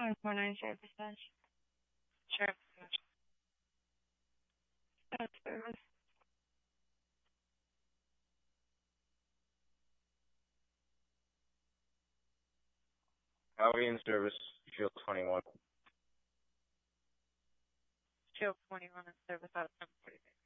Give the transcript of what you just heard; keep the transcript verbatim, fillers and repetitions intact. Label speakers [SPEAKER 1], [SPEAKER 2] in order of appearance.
[SPEAKER 1] one four nine service dash.
[SPEAKER 2] Sure.
[SPEAKER 1] That's service.
[SPEAKER 3] Howdy in service, Shield twenty-one.
[SPEAKER 2] Shield twenty-one in service out of seven forty-six.